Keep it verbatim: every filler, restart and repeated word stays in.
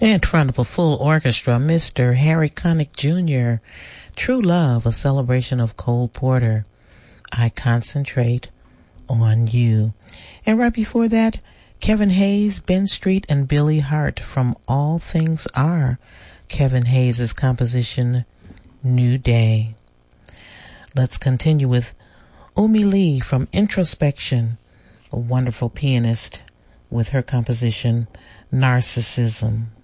In front of a full orchestra, Mister Harry Connick Junior, True Love, a celebration of Cole Porter, I Concentrate on You. And right before that, Kevin Hayes, Ben Street, and Billy Hart from All Things Are, Kevin Hayes' composition, New Day. Let's continue with Umi Lee from Introspection, a wonderful pianist, with her composition, Narcissism.